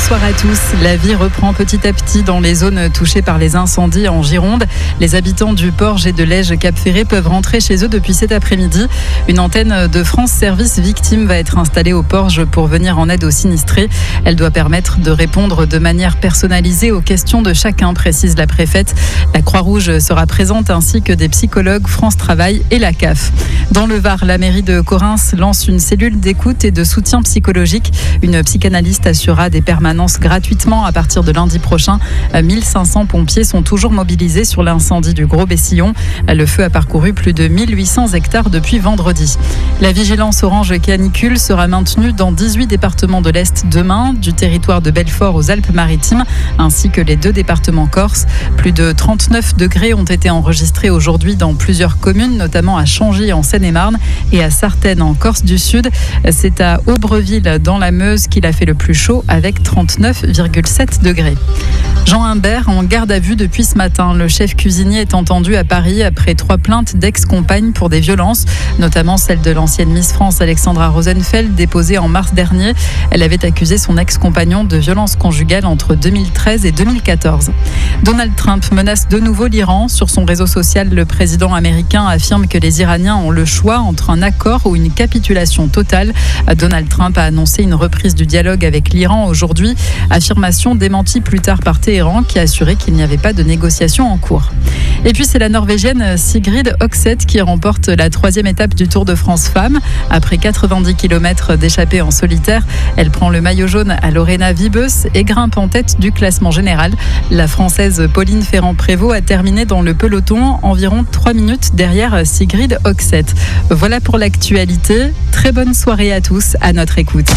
Bonsoir à tous. La vie reprend petit à petit dans les zones touchées par les incendies en Gironde. Les habitants du Porge et de Lège-Cap-Ferré peuvent rentrer chez eux depuis cet après-midi. Une antenne de France Service Victimes va être installée au Porge pour venir en aide aux sinistrés. Elle doit permettre de répondre de manière personnalisée aux questions de chacun, précise la préfète. La Croix-Rouge sera présente ainsi que des psychologues, France Travail et la CAF. Dans le Var, la mairie de Correns lance une cellule d'écoute et de soutien psychologique. Une psychanalyste assurera des permanences gratuitement à partir de lundi prochain. 1500 pompiers sont toujours mobilisés sur l'incendie du Gros Bessillon. Le feu a parcouru plus de 1800 hectares depuis vendredi. La vigilance orange canicule sera maintenue dans 18 départements de l'Est demain, du territoire de Belfort aux Alpes-Maritimes, ainsi que les 2 départements corses. Plus de 39 degrés ont été enregistrés aujourd'hui dans plusieurs communes, notamment à Changy en Seine-et-Marne et à Sartène en Corse du Sud. C'est à Aubreville dans la Meuse qu'il a fait le plus chaud avec 39,7 degrés. Jean Humbert en garde à vue depuis ce matin. Le chef cuisinier est entendu à Paris après 3 plaintes d'ex-compagnes pour des violences, notamment celle de l'ancienne Miss France Alexandra Rosenfeld déposée en mars dernier. Elle avait accusé son ex-compagnon de violences conjugales entre 2013 et 2014. Donald Trump menace de nouveau l'Iran. Sur son réseau social, le président américain affirme que les Iraniens ont le choix entre un accord ou une capitulation totale. Donald Trump a annoncé une reprise du dialogue avec l'Iran aujourd'hui. Affirmation démentie plus tard par Téhéran qui a assuré qu'il n'y avait pas de négociations en cours. Et puis c'est la Norvégienne Sigrid Høgseth qui remporte la 3e étape du Tour de France Femmes. Après 90 km d'échappée en solitaire, elle prend le maillot jaune à Lorena Wiebes et grimpe en tête du classement général. La Française Pauline Ferrand-Prévot a terminé dans le peloton, environ 3 minutes derrière Sigrid Høgseth. Voilà pour l'actualité. Très bonne soirée à tous, à notre écoute.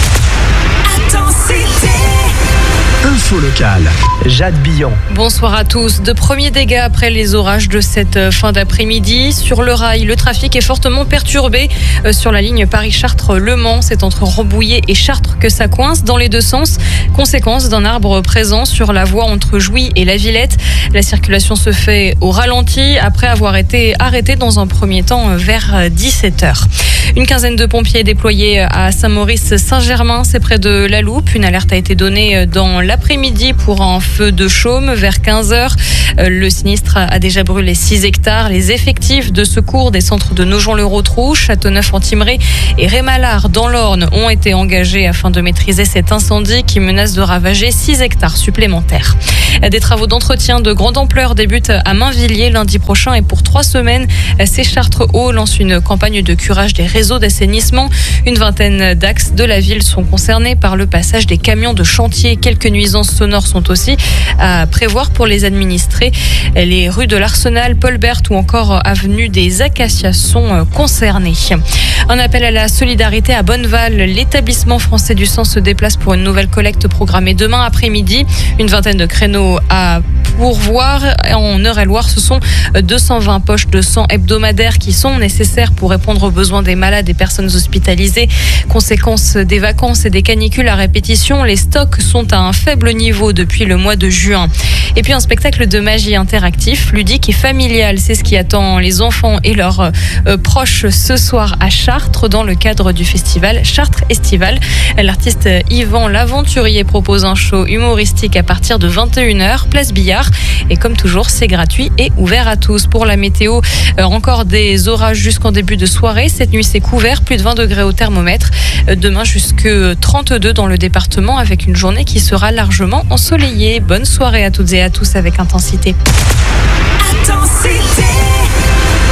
Info locale, Jade Billon. Bonsoir à tous. De premiers dégâts après les orages de cette fin d'après-midi. Sur le rail, le trafic est fortement perturbé. Sur la ligne Paris-Chartres-Le Mans, c'est entre Rambouillet et Chartres que ça coince dans les 2 sens. Conséquence d'un arbre présent sur la voie entre Jouy et La Villette. La circulation se fait au ralenti après avoir été arrêtée dans un premier temps vers 17h. Une quinzaine de pompiers déployés à Saint-Maurice-Saint-Germain, c'est près de La Loupe. Une alerte a été donnée dans l'après-midi pour un feu de chaume vers 15h. Le sinistre a déjà brûlé 6 hectares. Les effectifs de secours des centres de Nogent-le-Rotrou, Châteauneuf-en-Thymerais et Rémalard dans l'Orne ont été engagés afin de maîtriser cet incendie qui menace de ravager 6 hectares supplémentaires. Des travaux d'entretien de grande ampleur débutent à Mainvilliers lundi prochain et pour 3 semaines, Chartres-Eau lance une campagne de curage des réseaux d'assainissement. Une vingtaine d'axes de la ville sont concernés par le passage des camions de chantier. Quelques nuisances sonores sont aussi à prévoir pour les administrés. Les rues de l'Arsenal, Paul Bert ou encore avenue des Acacias sont concernées. Un appel à la solidarité à Bonneval. L'établissement français du sang se déplace pour une nouvelle collecte programmée demain après-midi. Une vingtaine de créneaux à pourvoir. En Eure-et-Loire, ce sont 220 poches de sang hebdomadaires qui sont nécessaires pour répondre aux besoins des malades et personnes hospitalisées. Conséquence des vacances et des canicules à répétition, les stocks sont à un faible niveau depuis le mois de juin. Et puis un spectacle de magie interactif, ludique et familial. C'est ce qui attend les enfants et leurs proches ce soir à Chartres dans le cadre du festival Chartres Estival. L'artiste Yvan L'Aventurier propose un show humoristique à partir de 21h, place Billard. Et comme toujours, c'est gratuit et ouvert à tous. Pour la météo, encore des orages jusqu'en début de soirée. Cette nuit, c'est couvert, plus de 20 degrés au thermomètre. Demain, jusque 32 dans le département avec une journée qui sera largement ensoleillée. Bonne soirée à toutes et à tous avec Intensité.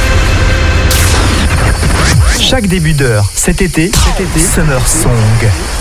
Chaque début d'heure, cet été, Summer Song.